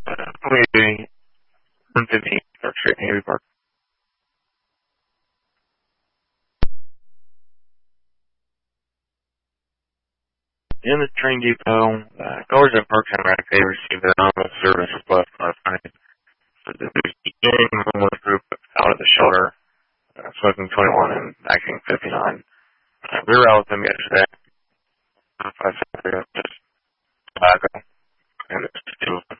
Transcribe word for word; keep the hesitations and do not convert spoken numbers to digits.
we one fifteen Park Street, Navy Park. In the train depot, uh, cars at Parks and Rec, they received their normal service request last night. So the beginning homeless group out of the shelter, uh, smoking twenty-one and acting fifty-nine. Uh, we were out with them yesterday, uh, five seconds ago, just tobacco, and it's two of them.